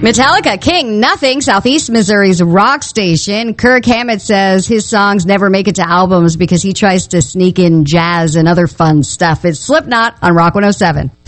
Metallica, King Nothing, Southeast Missouri's rock station. Kirk Hammett says his songs never make it to albums because he tries to sneak in jazz and other fun stuff. It's Slipknot on Rock 107.